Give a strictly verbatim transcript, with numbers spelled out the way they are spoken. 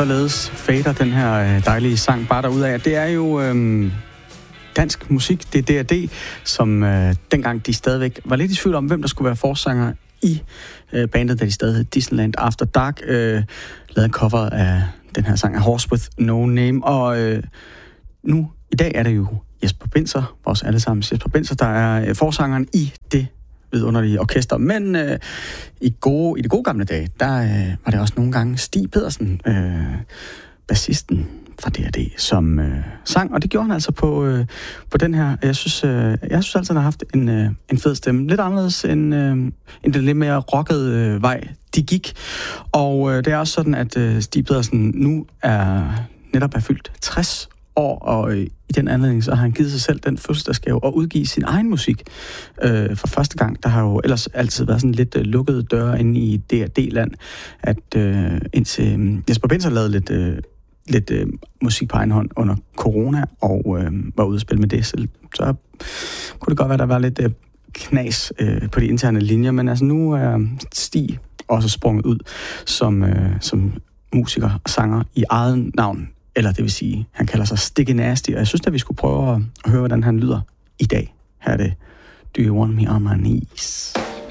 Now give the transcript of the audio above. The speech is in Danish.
således fader den her dejlige sang bare derudad. Det er jo øhm, dansk musik, det er D og D, som øh, dengang de stadigvæk var lidt i tvivl om, hvem der skulle være forsanger i øh, bandet, da de stadig hed Disneyland After Dark, øh, lavede en cover af den her sang af Horse with No Name. Og øh, nu, i dag er det jo Jesper Binzer, vores allesammens Jesper Binzer, der er øh, forsangeren i det vidunderlige orkester. Men øh, i, gode, i de gode gamle dage, der øh, var det også nogle gange Stig Pedersen, øh, bassisten fra D og D, som øh, sang, og det gjorde han altså på, øh, på den her. Jeg synes, øh, jeg synes altså, han har haft en, øh, en fed stemme. Lidt anderledes end, øh, end den lidt mere rockede øh, vej, de gik. Og øh, det er også sådan, at øh, Stig Pedersen nu er netop er fyldt tres år, og øh, i den anledning, så har han givet sig selv den fødselsdagsgave at udgive sin egen musik øh, for første gang. Der har jo ellers altid været sådan lidt øh, lukkede døre inde i D og D-land, at øh, indtil øh, Jesper Binzer lavede lidt, øh, lidt øh, musik på egen hånd under corona, og øh, var ude at spille med det selv. Så kunne det godt være, der var lidt øh, knas øh, på de interne linjer, men altså nu er Stig også sprunget ud som, øh, som musiker og sanger i eget navn. Eller det vil sige, han kalder sig Sticky Nasty, og jeg synes, at vi skulle prøve at høre, hvordan han lyder i dag. Her er det Do You Want Me On My Knees?